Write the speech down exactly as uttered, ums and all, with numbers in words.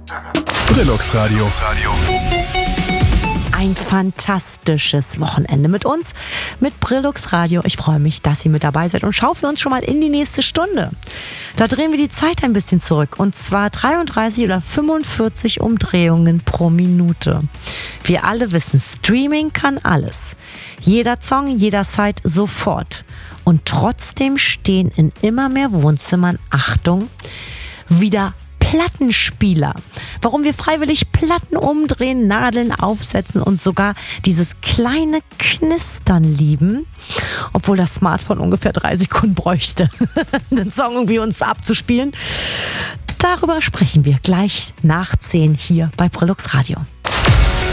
Brillux Radio. Ein fantastisches Wochenende mit uns, mit Brillux Radio. Ich freue mich, dass ihr mit dabei seid und schauen wir uns schon mal in die nächste Stunde. Da drehen wir die Zeit ein bisschen zurück und zwar dreiunddreißig oder fünfundvierzig Umdrehungen pro Minute. Wir alle wissen, Streaming kann alles. Jeder Song, jeder Site sofort. Und trotzdem stehen in immer mehr Wohnzimmern, Achtung, wieder Plattenspieler. Warum wir freiwillig Platten umdrehen, Nadeln aufsetzen und sogar dieses kleine Knistern lieben, obwohl das Smartphone ungefähr drei Sekunden bräuchte, den Song irgendwie uns abzuspielen. Darüber sprechen wir gleich nach zehn hier bei Brillux Radio.